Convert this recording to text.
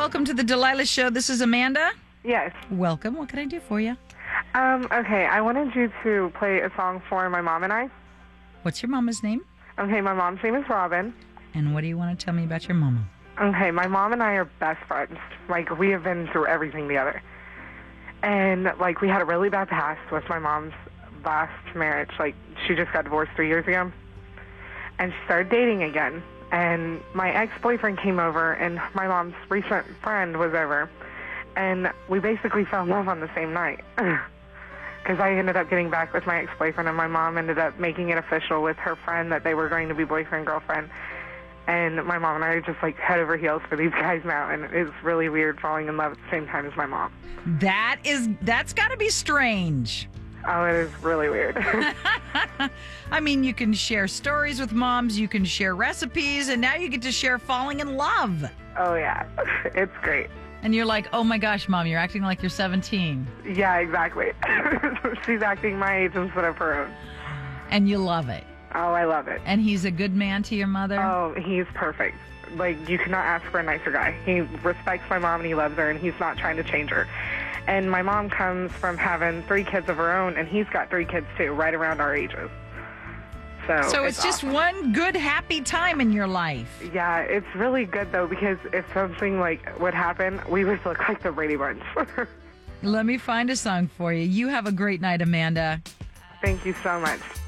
welcome to the Delilah Show. This is Amanda. Yes. Welcome. What can I do for you? Okay, I wanted you to play a song for my mom and I. What's your mama's name? Okay, my mom's name is Robin. And what do you want to tell me about your mama? Okay, my mom and I are best friends. Like, we have been through everything together. And, like, we had a really bad past with my mom's last marriage. Like, she just got divorced 3 years ago. And she started dating again. And my ex-boyfriend came over, and my mom's recent friend was over. And we basically fell in love on the same night. Because I ended up getting back with my ex-boyfriend, and my mom ended up making it official with her friend that they were going to be boyfriend-girlfriend. And my mom and I are just like head over heels for these guys now, and it's really weird falling in love at the same time as my mom. That's got to be strange. Oh, it is really weird. I mean, you can share stories with moms, you can share recipes, and now you get to share falling in love. Oh, yeah. It's great. And you're like, oh my gosh, Mom, you're acting like you're 17. Yeah, exactly. She's acting my age instead of her own. And you love it. Oh, I love it. And he's a good man to your mother? Oh, he's perfect. Like, you cannot ask for a nicer guy. He respects my mom and he loves her, and he's not trying to change her. And my mom comes from having 3 kids of her own, and he's got 3 kids too, right around our ages. So it's just awesome. one good, happy time in your life. Yeah, it's really good, though, because if something like would happen, we would look like the Brady Bunch. Let me find a song for you. You have a great night, Amanda. Thank you so much.